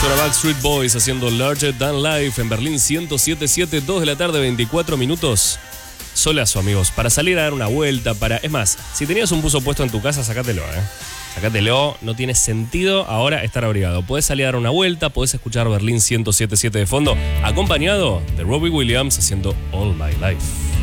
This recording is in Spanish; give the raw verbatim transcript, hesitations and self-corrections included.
Suena Backstreet Boys haciendo Larger Than Life en Berlín ciento siete punto siete, dos de la tarde, veinticuatro minutos. Solazo, amigos, para salir a dar una vuelta, para... Es más, si tenías un buzo puesto en tu casa, sacátelo, ¿eh? Sacátelo, no tiene sentido ahora estar abrigado. Podés salir a dar una vuelta, podés escuchar Berlín ciento siete punto siete de fondo, acompañado de Robbie Williams haciendo All My Life.